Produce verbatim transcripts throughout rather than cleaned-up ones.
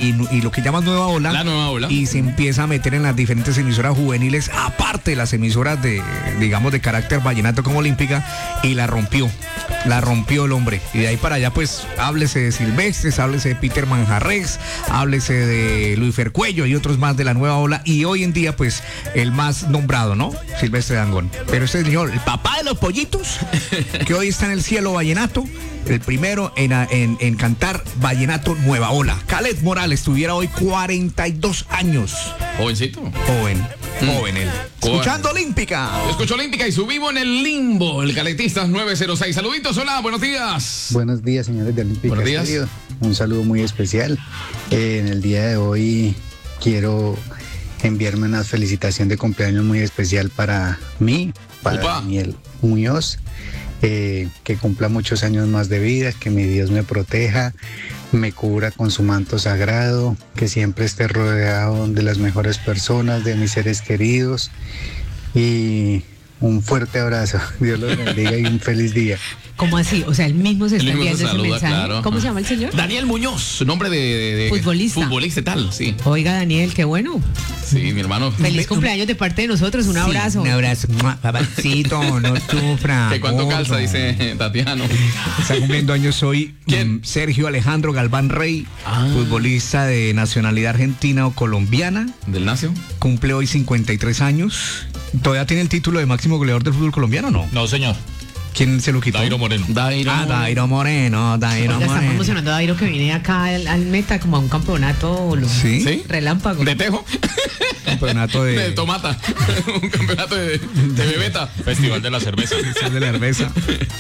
y, y lo que llaman nueva ola. La nueva ola. Y se empieza a meter en las diferentes emisoras juveniles, aparte de las emisoras de, digamos, de carácter vallenato como Olímpica, y la rompió. La rompió el hombre. Y de ahí para allá, pues, háblese de Silvestres, háblese de Peter Manjarres, háblese de Luis Fercuello y otros más de la nueva ola. Y hoy en día, pues, el más nombrado, ¿no? Silvestre Dangond. Pero este señor, el papá de los pollitos, que hoy está en el cielo vallenato, el primero en, en, en cantar vallenato nueva ola. Khaled Morales tuviera hoy cuarenta y dos años. Jovencito. Joven. Joven él. Joven. Escuchando Olímpica. Escucho Olímpica y subimos en el limbo. El Caletistas nueve cero seis. Saluditos, hola, buenos días. Buenos días, señores de Olímpica. Buenos días. Querido. Un saludo muy especial. Eh, en el día de hoy quiero enviarme una felicitación de cumpleaños muy especial para mí, para Upa. Daniel Muñoz. Eh, que cumpla muchos años más de vida, que mi Dios me proteja, me cubra con su manto sagrado, que siempre esté rodeado de las mejores personas, de mis seres queridos, y un fuerte abrazo. Dios los bendiga y un feliz día. ¿Cómo así? O sea, él mismo se Él está mismo se enviando ese saluda, mensaje. claro. ¿Cómo se llama el señor? Daniel Muñoz, su nombre de, de, de Futbolista. Futbolista y tal, sí. Oiga, Daniel, qué bueno. Sí, mi hermano. Feliz cumpleaños de parte de nosotros, un abrazo. Sí, un abrazo. Papacito, no sufra. Que cuánto gordo. calza, dice Tatiano. Está cumpliendo años hoy. ¿Quién? mm, Sergio Alejandro Galván Rey, Ah. futbolista de nacionalidad argentina o colombiana. ¿Del Nacio? Cumple hoy cincuenta y tres años. ¿Todavía tiene el título de máximo goleador del fútbol colombiano o no? No, señor. ¿Quién se lo quitó? Dairo Moreno. Dairo. Ah, Dairo Moreno, Dairo Oiga, está Moreno. promocionando a Dairo que viene acá al, al Meta como a un campeonato lo- Sí. ¿Sí? relámpago. De Tejo. Campeonato de, De Tomata. Un campeonato de, de Bebeta. Festival de la cerveza. de la cerveza.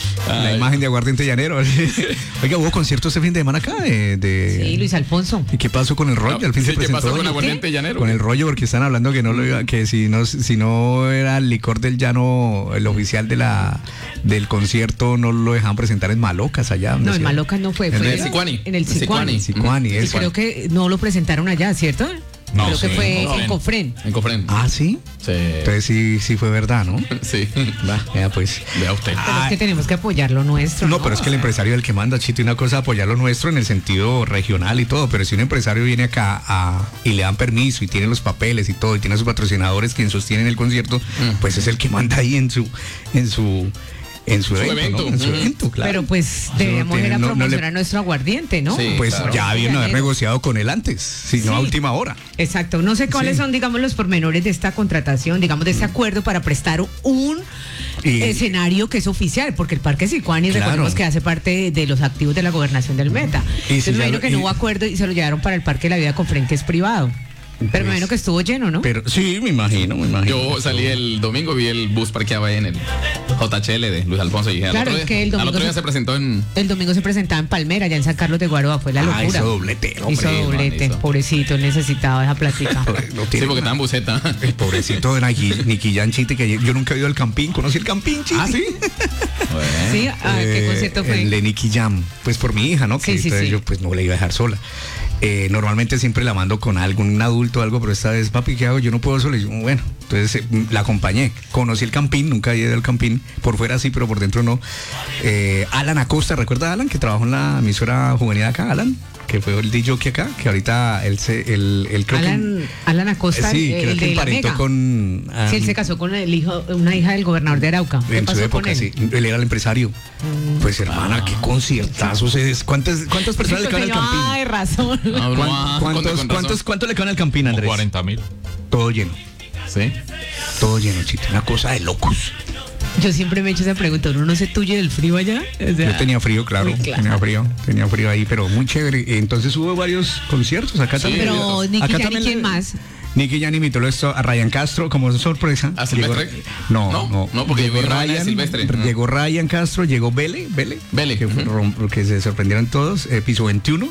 La Ay. imagen de aguardiente llanero. Oiga, hubo concierto este fin de semana acá de... de- Sí, Luis Alfonso. ¿Y qué pasó con el rollo? Al fin Sí, se ¿qué presentó. pasó con ¿no? Aguardiente Llanero? Con el rollo, porque están hablando que no lo iba, que si no, si no era el licor del llano, el oficial de la del concierto, no lo dejaban presentar en Malocas allá. No, en decía. Malocas no fue. En fue el Sicuani. En el Sicuani. Sicuani, Y eso. creo que no lo presentaron allá, ¿cierto? No, creo que sí, fue en en Cofren. En Cofren. Ah, ¿sí? Sí. Entonces sí, sí fue verdad, ¿no? Sí. Va, ya pues. Vea usted. Pero es que tenemos que apoyar lo nuestro. No, pero es que el empresario es el que manda, Chito, y una cosa es apoyar lo nuestro en el sentido regional y todo, pero si un empresario viene acá a, y le dan permiso y tiene los papeles y todo, y tiene a sus patrocinadores quien sostienen el concierto, pues es el que manda ahí en su, en su, en su, Su evento, evento. ¿no? En su Mm. evento, claro. Pero pues Eso deberíamos tiene- ir a no- no le- promocionar nuestro aguardiente, ¿no? Sí. Pues claro. ya habían haber Llanero. negociado con él antes, si no a Sí. última hora. Exacto. No sé cuáles Sí. son, digamos, los pormenores de esta contratación, digamos, de este acuerdo para prestar un Y- escenario que es oficial, porque el Parque Sicuani, Claro. recordemos que hace parte de, de los activos de la gobernación del Meta. Y Entonces si me ya imagino lo- que no y- hubo acuerdo y se lo llevaron para el Parque de la Vida Confren, que es privado. Pero me imagino que estuvo lleno, ¿no? Pero sí, me imagino, me imagino. Yo salí el domingo, vi el bus parqueado ahí en el J H L de Luis Alfonso y dije, al Claro, otro es día, que el al domingo otro día se- se presentó en... El domingo se presentaba en Palmera, allá en San Carlos de Guaroa, fue la Ah, locura. hizo doblete, el hombre, Hizo doblete, man, hizo. pobrecito, él necesitaba esa plática. No Sí, tiene porque nada. estaba en buseta. El pobrecito de Niki- Nicky Jam Chite, que yo nunca he ido al Campín, conocí el Campín, Chite. Ah, sí. Bueno. ¿Sí? Ah, ¿qué Eh, concierto fue? El de Nicky Jam, pues por mi hija, ¿no? Que Sí, sí, entonces sí. yo pues no la iba a dejar sola. Eh, normalmente siempre la mando con algún adulto o algo, pero esta vez, papi, ¿qué hago? Yo no puedo solo. Y yo, bueno, entonces eh, la acompañé. Conocí el Campín, nunca he ido al Campín. Por fuera sí, pero por dentro no. Eh, Alan Acosta, ¿recuerda a Alan que trabajó en la emisora juvenil acá? Alan, que fue el D J acá, que ahorita él se, él, él creo Alan, Alan que... Acosta, Sí, el creo que de la emparentó Mega. con... Sí, él se ah, casó con el hijo, una hija del gobernador de Arauca. ¿Qué en su pasó con época, él? sí. Él era el empresario. Pues hermana, qué conciertazos es. ¿Cuántas, cuántas personas le caben al Campín? Ay, razón. Ah, ¿Cuán- ah, con- ¿Cuántos, con cuántos, razón. cuánto le caben al Campín, Como Andrés? cuarenta mil. Todo lleno, Sí. todo lleno, Chito. Una cosa de locos. Yo siempre me he hecho esa pregunta, ¿uno no se tuye del frío allá? O sea, Yo tenía frío, claro, Uy, claro. tenía frío, tenía frío ahí, pero muy chévere. Entonces hubo varios conciertos acá también. Pero Nicky Acá Jam, ¿y también quién le- más? Nicky Jam invitó esto a Ryan Castro como sorpresa. ¿A Silvestre? Llegó- No, No, no, no, porque llegó yo vi una vaina de Ryan, Silvestre. llegó Ryan Castro, llegó Vele, Vele, Vele, que, fue ujú. rom- que se sorprendieron todos, eh, piso veintiuno.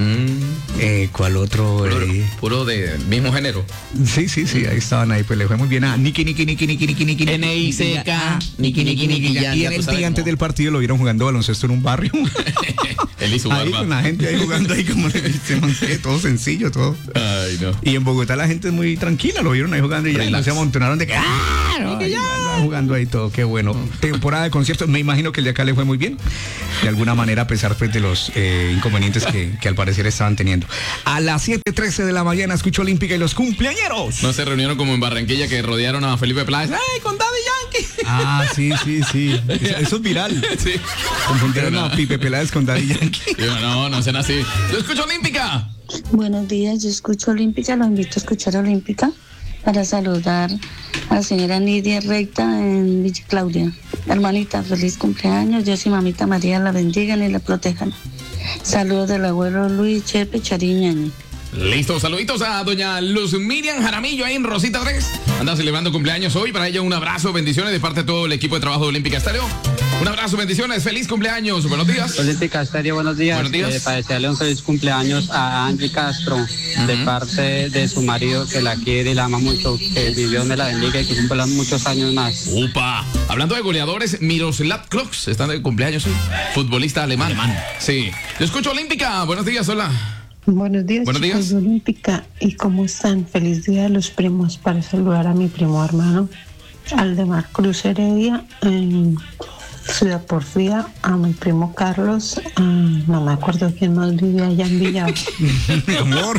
Mm, Eh, ¿Cuál otro? puro, Eh, puro de mismo género. Sí, sí, sí, ahí estaban ahí, pues le fue muy bien a Nicky, Nicky, Nicky, Nicky, Nicky, Nicky, N I C K, Nicky, Nicky, Nicky, ya, Y ya en tú el sabes día antes cómo. del partido lo vieron jugando baloncesto en un barrio. Él y su Ahí barba. con la gente ahí jugando ahí como le dice, man, que todo sencillo, todo. Ay, no. Y en Bogotá la gente es muy tranquila, lo vieron ahí jugando y ya Relax. no se amontonaron de que ¡ah! Nicky ya, jugando ahí todo, qué bueno. Temporada de conciertos, me imagino que el de acá le fue muy bien. De alguna manera, a pesar pues de los eh, inconvenientes que, que al parecer parecer estaban teniendo. A las siete trece de la mañana escucho Olímpica y los cumpleañeros. No se reunieron como en Barranquilla que rodearon a Felipe Pláez. ¡Ay, con Daddy Yankee! Ah, sí, sí, sí. Eso, eso es viral. Sí. Confundieron a Pipe Peláez con Daddy Yankee. Yo, no, no sean así. Yo escucho Olímpica. Buenos días, yo escucho Olímpica, lo invito a escuchar Olímpica para saludar a la señora Nidia Recta en Villa Claudia. Hermanita, feliz cumpleaños, Dios y mamita María la bendigan y la protejan. Saludos del abuelo Luis Chepe Chariñañi. Listo, saluditos a doña Luz Miriam Jaramillo ahí en Rosita tres. Anda celebrando cumpleaños hoy. Para ella un abrazo, bendiciones de parte de todo el equipo de trabajo de Olímpica Estéreo. Un abrazo, bendiciones, feliz cumpleaños, buenos días. Olímpica Estéreo, buenos días. Buenos días. Eh, para desearle un feliz cumpleaños a Angie Castro, uh-huh. de parte de su marido que la quiere y la ama mucho, que Dios me la bendiga y que cumpla muchos años más. Upa, hablando de goleadores, Miroslav Klose está de cumpleaños hoy, futbolista alemán. alemán. Sí, yo escucho Olímpica, buenos días, hola. Buenos días, Buenos chicos días. de Olímpica. ¿Y cómo están? Feliz día de los primos para saludar a mi primo hermano Aldemar Cruz Heredia en Ciudad Porfía, a mi primo Carlos, a, no me acuerdo quién más vive allá en Villavo. Mi amor.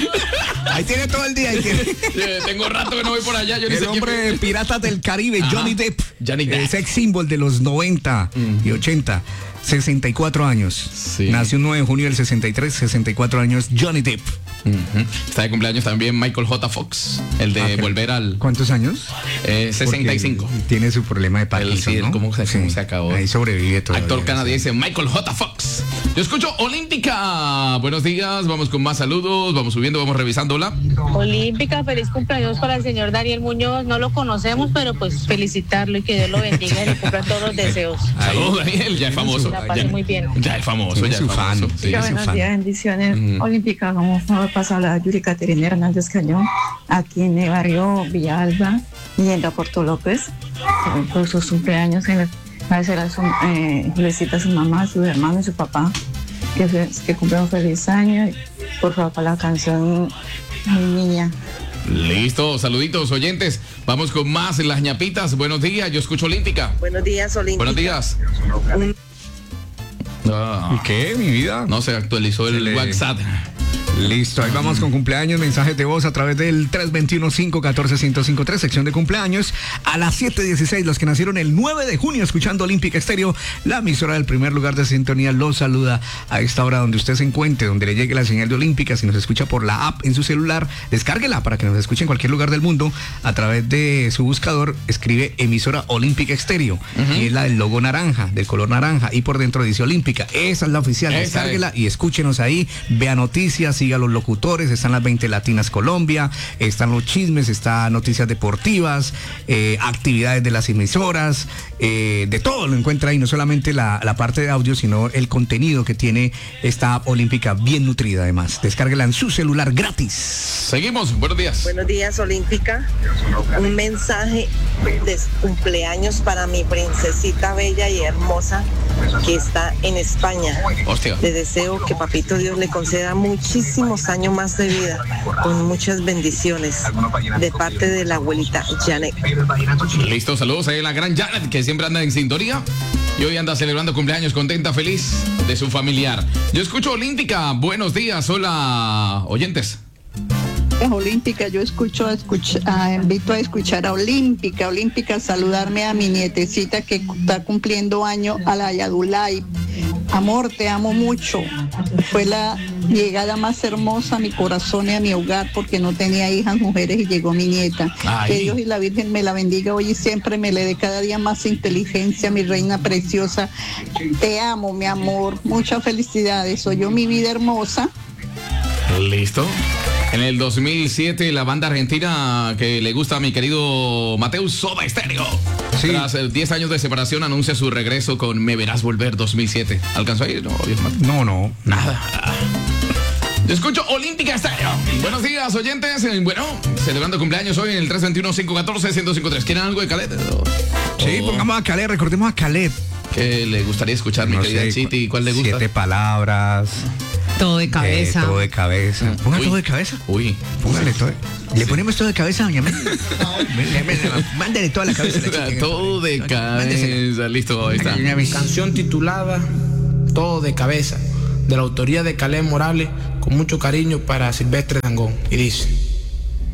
Ahí tiene todo el día. Ahí tiene. Eh, tengo rato que no voy por allá. Yo ni El sé hombre quién... Piratas del Caribe, Ajá. Johnny Depp. Johnny Depp. El sex symbol de los noventa Mm. y ochenta. sesenta y cuatro años. Sí. Nació el nueve de junio del sesenta y tres, sesenta y cuatro años, Johnny Depp. Uh-huh. Está de cumpleaños también Michael J. Fox, el de Ah, pero- volver al ¿Cuántos años? eh, sesenta y cinco. Porque tiene su problema de Parkinson, sí, el ¿no? cómo se- cómo se acabó. Ahí sobrevive todavía. Actor canadiense Michael J. Fox. Yo escucho Olímpica. Buenos días, vamos con más saludos, vamos subiendo, vamos revisando. Hola. Olímpica, feliz cumpleaños para el señor Daniel Muñoz. No lo conocemos, pero pues felicitarlo y que Dios lo bendiga y le cumpla todos los deseos. Saludos, Daniel, ya es famoso. La pase Ya, muy bien. ya es famoso, Tiene ya su es famoso. fan. Sí. Tiene su Buenos fan. días, bendiciones. Mm. Olímpica, como fue pasar la Yuri Caterina Hernández Cañón, aquí en el barrio Villalba, yendo a Puerto López, por, por sus cumpleaños. Que va a hacer a su, eh, felicita a su mamá, a su hermano y su papá, que, que cumplan un feliz año. Y por favor, para la canción Mi Niña. Listo, saluditos, oyentes. Vamos con más en las ñapitas. Buenos días, yo escucho Olímpica. Buenos días, Olímpica. Buenos días. Ah, ¿Y qué, mi vida? no se actualizó el Se le- WhatsApp. Listo, ahí vamos con cumpleaños, mensajes de voz a través del tres dos uno, cinco uno cuatro, uno cero cinco tres, sección de cumpleaños. A las siete dieciséis, los que nacieron el nueve de junio escuchando Olímpica Estéreo, la emisora del primer lugar de sintonía los saluda a esta hora donde usted se encuentre, donde le llegue la señal de Olímpica. Si nos escucha por la app en su celular, descárguela para que nos escuche en cualquier lugar del mundo. A través de su buscador, escribe emisora Olímpica Estéreo, Uh-huh. y es la del logo naranja, del color naranja, y por dentro dice Olímpica. Esa es la oficial, Esa descárguela y escúchenos ahí, vea noticias, siga a los locutores, están las veinte Latinas Colombia, están los chismes, están noticias deportivas, eh, actividades de las emisoras, eh, de todo lo encuentra ahí, no solamente la, la parte de audio, sino el contenido que tiene esta app Olímpica, bien nutrida además. Descárguela en su celular gratis. Seguimos, buenos días. Buenos días, Olímpica. Un mensaje de cumpleaños para mi princesita bella y hermosa que está en España. Hostia. Le deseo que Papito Dios le conceda muchísimos años más de vida, con muchas bendiciones, de parte de la abuelita Janet. Listo, saludos ahí a la gran Janet, que siempre anda en sintonía y hoy anda celebrando cumpleaños, contenta, feliz de su familiar. Yo escucho Olímpica, buenos días, hola, oyentes. Olímpica, yo escucho, escucho ah, invito a escuchar a Olímpica, Olímpica, saludarme a mi nietecita que está cumpliendo año, a la Yadulay. Amor, te amo mucho. Fue la llegada más hermosa a mi corazón y a mi hogar porque no tenía hijas mujeres y llegó mi nieta. Ay. Que Dios y la Virgen me la bendiga hoy y siempre, me le dé cada día más inteligencia, mi reina preciosa. Te amo, mi amor. Muchas felicidades. Soy yo, mi vida hermosa. Listo. En el dos mil siete, la banda argentina que le gusta a mi querido Mateus, Soda Stereo. Sí. Tras eh, diez años de separación, anuncia su regreso con Me Verás Volver dos mil siete. ¿Alcanzó ahí? No, Dios mío. No, no. Nada. Yo escucho Olímpica Estéreo. Buenos días, oyentes. Eh, Bueno, celebrando cumpleaños hoy en el tres dos uno, cinco uno cuatro, uno cero cinco tres. ¿Quieren algo de Caled? Sí, Oh. pongamos a Caled, recordemos a Caled. ¿Qué le gustaría escuchar, mi No querida sé, Chiti? ¿Cuál le gusta? Siete palabras. Todo de cabeza. Eh, todo de cabeza. Ponga Uy. todo de cabeza. Uy. Póngale todo. Le ponemos todo de cabeza, doña Mel. Mándale toda la cabeza. a la chica. Todo de Mándesela. cabeza. Listo, ahí está. Una vez. Canción titulada Todo de Cabeza, de la autoría de Caleb Morales, con mucho cariño para Silvestre Dangón. Y dice: